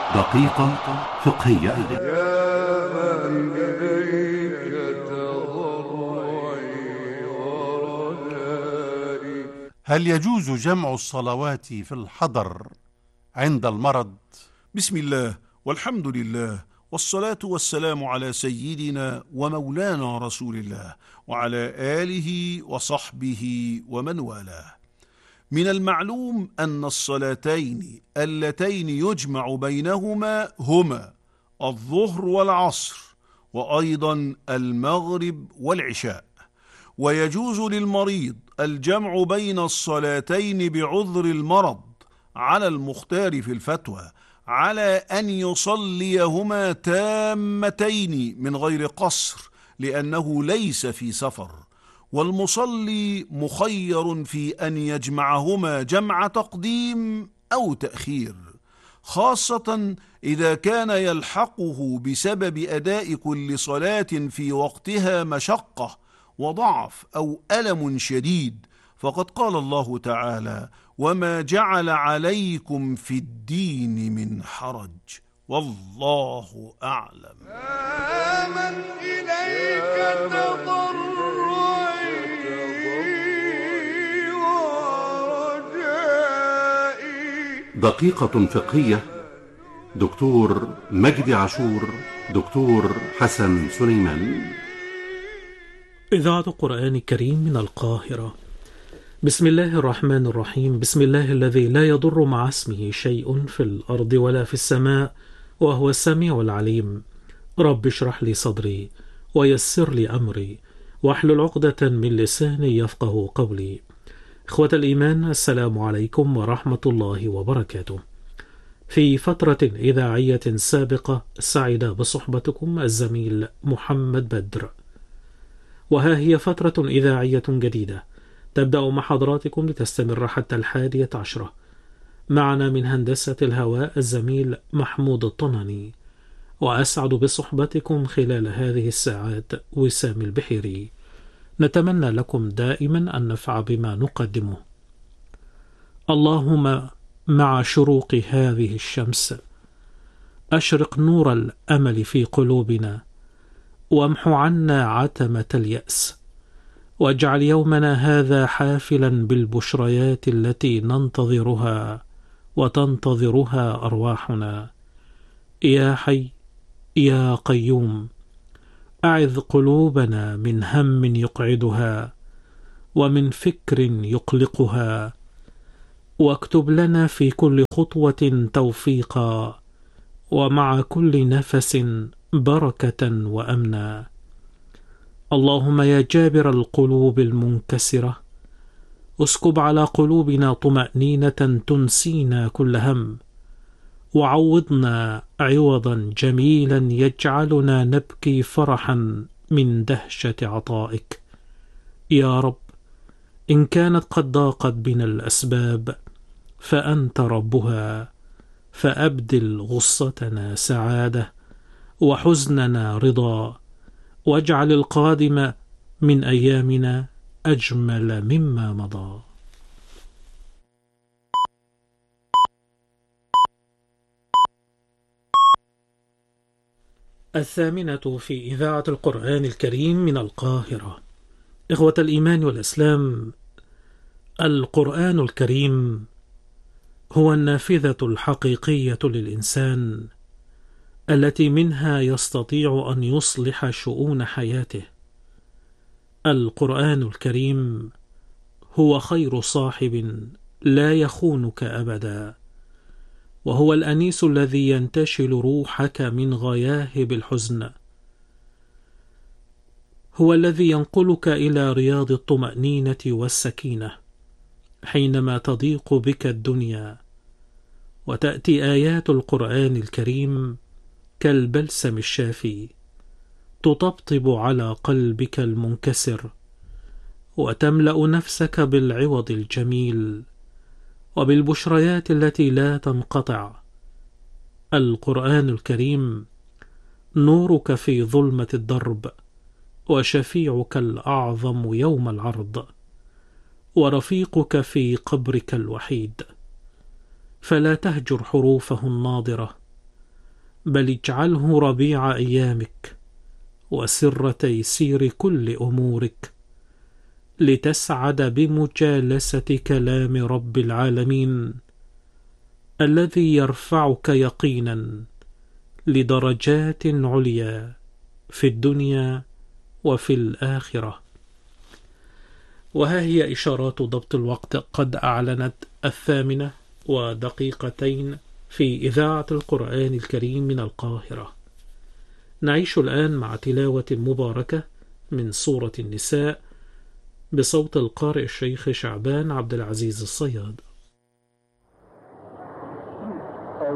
دقيقة فقهية. يا من إليك تضرعي ورجائي. هل يجوز جمع الصلوات في الحضر عند المرض؟ بسم الله والحمد لله والصلاة والسلام على سيدنا ومولانا رسول الله وعلى آله وصحبه ومن والاه. من المعلوم أن الصلاتين اللتين يجمع بينهما هما الظهر والعصر، وأيضا المغرب والعشاء، ويجوز للمريض الجمع بين الصلاتين بعذر المرض على المختار في الفتوى، على أن يصليهما تامتين من غير قصر لأنه ليس في سفر، والمصلي مخير في أن يجمعهما جمع تقديم أو تأخير، خاصة إذا كان يلحقه بسبب أداء كل صلاة في وقتها مشقة وضعف أو ألم شديد، فقد قال الله تعالى: وما جعل عليكم في الدين من حرج، والله أعلم. من إليك تضرعي ورجائي. دقيقة فقهية. دكتور مجدي عاشور، دكتور حسن سليمان. إذاعة القرآن الكريم من القاهرة. بسم الله الرحمن الرحيم. بسم الله الذي لا يضر مع اسمه شيء في الأرض ولا في السماء وهو السميع العليم. رب اشرح لي صدري ويسر لي أمري واحلل عقدة من لساني يفقه قولي. إخوة الإيمان، السلام عليكم ورحمة الله وبركاته. في فترة إذاعية سابقة سعد بصحبتكم الزميل محمد بدر، وها هي فترة إذاعية جديدة تبدأ مع حضراتكم لتستمر حتى 11. معنا من هندسة الهواء الزميل محمود الطناني، وأسعد بصحبتكم خلال هذه الساعات وسام البحيري. نتمنى لكم دائما النفع بما نقدمه. اللهم مع شروق هذه الشمس أشرق نور الأمل في قلوبنا، وامح عنا عتمة اليأس، واجعل يومنا هذا حافلا بالبشريات التي ننتظرها وتنتظرها أرواحنا. يا حي يا قيوم، أعذ قلوبنا من هم يقعدها ومن فكر يقلقها، واكتب لنا في كل خطوة توفيقا، ومع كل نفس بركة وأمنا. اللهم يا جابر القلوب المنكسرة، اسكب على قلوبنا طمأنينة تنسينا كل هم، وعوضنا عوضا جميلا يجعلنا نبكي فرحا من دهشة عطائك. يا رب، إن كانت قد ضاقت بنا الأسباب فأنت ربها، فأبدل غصتنا سعادة وحزننا رضا، واجعل القادم من أيامنا أجمل مما مضى. الثامنة في إذاعة القرآن الكريم من القاهرة. إخوة الإيمان والإسلام، القرآن الكريم هو النافذة الحقيقية للإنسان التي منها يستطيع أن يصلح شؤون حياته. القرآن الكريم هو خير صاحب لا يخونك أبدا، وهو الأنيس الذي ينتشل روحك من غياهب الحزن، هو الذي ينقلك إلى رياض الطمأنينة والسكينة حينما تضيق بك الدنيا، وتأتي آيات القرآن الكريم كالبلسم الشافي تطبطب على قلبك المنكسر، وتملأ نفسك بالعوض الجميل وبالبشريات التي لا تنقطع. القرآن الكريم نورك في ظلمة الدرب، وشفيعك الأعظم يوم العرض، ورفيقك في قبرك الوحيد. فلا تهجر حروفه الناضرة، بل اجعله ربيع أيامك وسر تيسير كل أمورك، لتسعد بمجالسة كلام رب العالمين الذي يرفعك يقينا لدرجات عليا في الدنيا وفي الآخرة. وها هي إشارات ضبط الوقت قد أعلنت 8:02 في إذاعة القرآن الكريم من القاهرة. نعيش الآن مع تلاوة مباركة من سورة النساء بصوت القارئ الشيخ شعبان عبد العزيز الصياد.